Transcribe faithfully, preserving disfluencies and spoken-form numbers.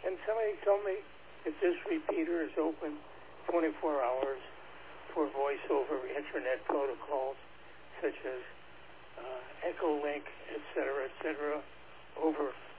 And somebody told me if this repeater is open twenty-four hours for voice over internet protocols such as uh, Echolink, et cetera, et cetera, over